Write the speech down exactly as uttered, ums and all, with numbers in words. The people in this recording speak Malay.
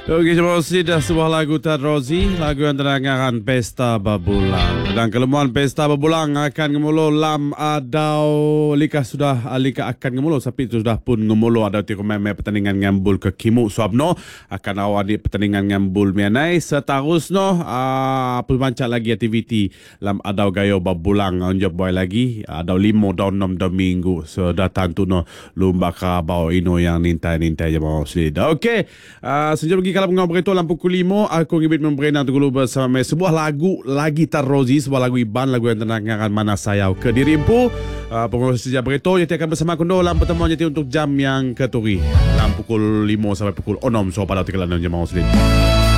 Okey, jemaah muslim, dah sebuah lagu Tad Rozi, lagu yang terangkan Pesta Babulang. Dan kelemahan Pesta Babulang akan ngemulo lam adau lika sudah lika akan ngemulo tapi itu sudah pun ngemulo ada tiko meme pertandingan ngambul ke Kimu Suabno akan awal di pertandingan ngambul mianai seterusno uh, pemancak lagi aktiviti lam adau gayo Babulang onjob boy lagi adau limo daun enam daun minggu so datang tu no lumba Karabau ino yang nintai-nintai jemaah muslim. Okey, uh, sejak pagi kalau mengobrol itu dalam pukul lima, aku ngibit memberenang dulu bersama sebuah lagu lagi Tad Rozi, sebuah lagu Iban, lagu yang tenangkan mana sayau ke dirimpu. Uh, pengurus sejak berito, jadi akan bersama aku dalam pertemuan jadi untuk jam yang keturi. Dalam pukul lima sampai pukul enam, so pada tiga jemaah muslim.